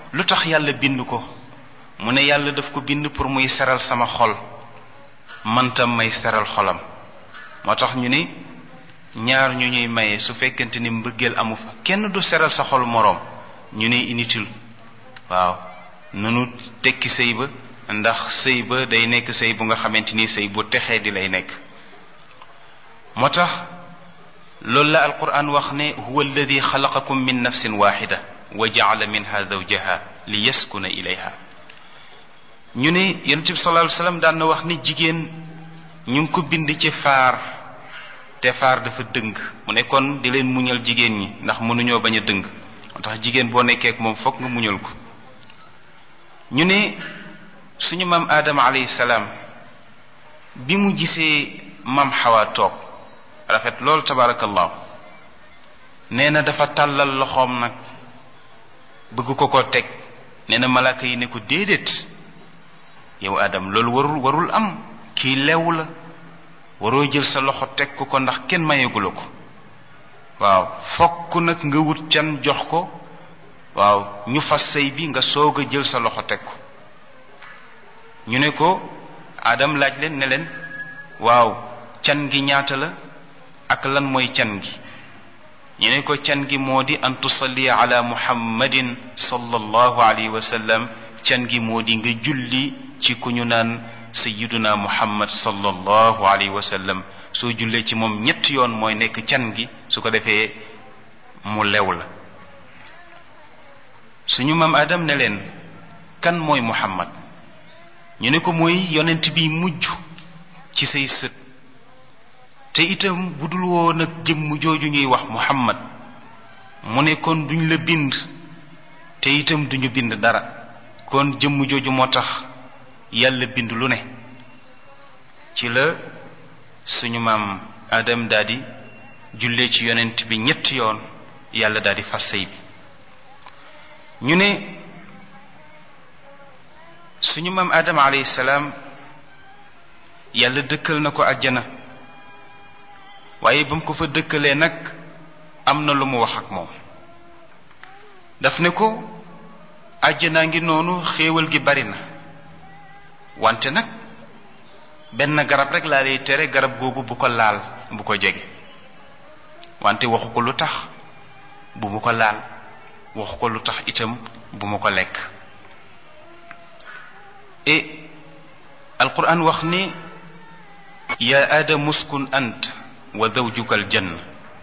lu tax yàlla bind ko mu ne yàlla daf ko bind pour muy seral sama xol man tam may seral xolam moo tax ñu ne ñaar ñu ñuy maye su fekkente ni mbëggeel amu fa kenn du seral sa xol moroom ñu ne inutile waaw nanu tekki sëy ba ndax sëy ba day nekk sëy bu nga xamante ni sëy bu texee di lay nekk moo tax loolu la alquran wax ne huwa alladi xalaqakum min nafsin waxida wa jaala minha zawjaha li yaskuna ilayha ñu ne yonent bi sallallahu alayhi wasallam daan na wax ni jigéen ñu ngi ko bind ci faar te faar dafa dëng mu ne kon di leen muñal jigéen ñi ndax mënuñoo bañ a dëng moo tax jigéen boo nekkee ak moom fokk nga muñal ko ñu ne suñu maam aadama alayhi salaam bi mu gisee maam xawaa toog rafet loolu tabarakallahu nee na dafa tàllal loxoom nag bëgg ko teg nee na malaaka yi ne ko déedéet yow aadam loolu warul am kii lew la waroo jël sa loxo teg ko ndax kenn mayegula ko waaw fokk nag nga wut can jox ko waaw ñu fas sëy bi nga soog a jël sa loxo teg ko ñu ne ko Adam laaj leen ne leen waaw can gi ñaata la ak lan mooy can gi ñu ne ko can gi moo di an tusalli ala muhammadin sallallahu alayhi wa sallam can gi moo di nga julli ci ku ñu naan sayyiduna muhammad sallallahu alayhi wa sallam soo jullee ci moom ñetti yoon mooy nekk can gi su ko defee mu lew la suñu maam Adam ne leen kan mooy muhammad ñu ne ko mooy yonent bi mujj ci say sët te itam bu dul woon ak jëmm jooju ñuy wax muhammad mu ne kon duñ la bind te itam duñu bind dara kon jëmm jooju moo tax yàlla bind lu ne ci la suñu maam Adam daldi jullee ci yonent bi ñetti yoon yàlla daldi fas sëy bi ñu ne suñu maam Adam alayhi salaam yàlla dëkkal na ko àjjana waaye ba mu ko fa dëkkalee nag am na lu mu wax ak moom daf ne ko àjjanaa ngi noonu xéewal gi bari na wante nag benn garab rek laa lay tere garab googu bu ko laal bu ko jege wante waxu ko lu tax bu mu ko laal waxu ko lu tax itam bu mu ko lekk alquran wax ni ya aadamu uskun ant wa zawjuka aljanna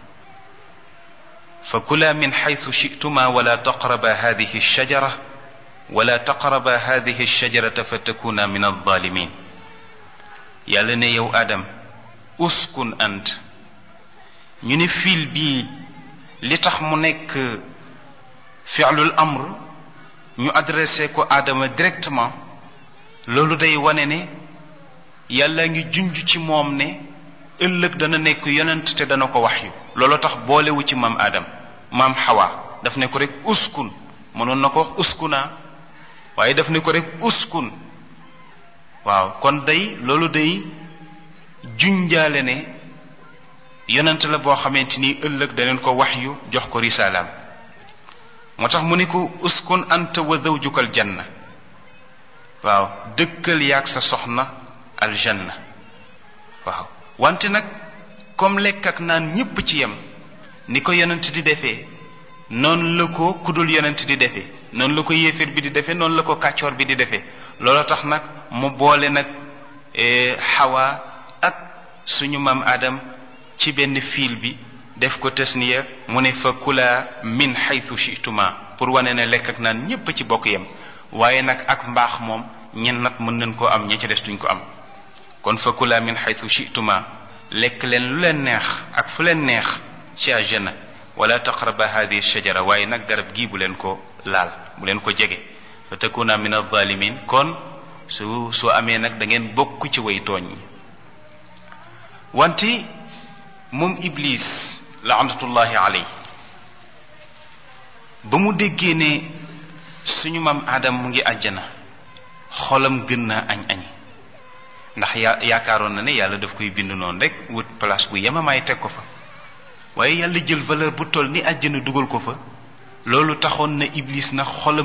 fakula min xaytu shituma wala taqraba hadihi alshajara wala taqraba hadihi alshajarata fatakuna min alzalimin yàlla ne yow Adam uskun ant ñu ne fiil bii li tax mu nekk fi'lul amr ñu adressé ko Adama directement loolu day wane ne yàlla ngi junj ci moom ne ëllëg dana nekk yonent te dana ko wax yu loolu tax boolewu ci maam Adam maam Hawa daf ne ko rek uskun mënoon na ko wax uskuna waaye daf ne ko rek uskun waaw kon day loolu day junjaale ne yonent la boo xamante ni ëllëg daneen ko wax yu jox ko risalaam moo tax mu ne ko uskun anta wa zawjuka aljanna waaw dëkkal yaag sa soxna aljanna waaw wante nag comme lekk ak naan ñépp ci yem ni ko yonent di defee noonu la ko kudul yonent di defee noonu la ko yéeféer bi di defee noonu la ko kàccoor bi di defee loolu tax nag mu boole nag Hawa ak suñu maam Adam ci benn fiil bi def ko tasniya mu ne fa kula min xaytu shituma pour wane ne lekk ak naan ñépp ci bokk yem waaye nag ak mbaax moom ñen nag mën nañ koo am ña ci des duñ ko am kon fa kula min xaytu shituma lekk leen lu leen neex ak fu leen neex ci àjjana wala taqraba hadihi shajara waaye nag garab gii bu leen ko laal bu leen ko jege fa takuna min alzalimin kon soo amee nag da ngeen bokk ci way tooñ ñi wante moom iblis laanatullahi aley ba mu déggee ne suñu maam Adam mu ngi àjjana xolam gën naa añ-añi ndax yaakaaroon na ne yàlla daf koy bind noonu rek wut place bu yemamaay teg ko fa waaye yàlla jël valeur bu toll ni àjjana dugal ko fa loolu taxoon na iblis na xolam